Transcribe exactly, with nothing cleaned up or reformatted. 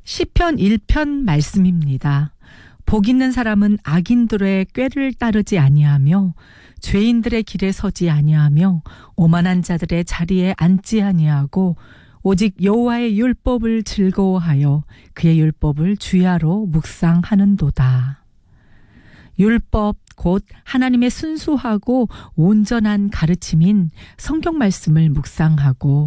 시편 일 편 말씀입니다. 복 있는 사람은 악인들의 꾀를 따르지 아니하며 죄인들의 길에 서지 아니하며 오만한 자들의 자리에 앉지 아니하고 오직 여호와의 율법을 즐거워하여 그의 율법을 주야로 묵상하는도다. 율법 곧 하나님의 순수하고 온전한 가르침인 성경 말씀을 묵상하고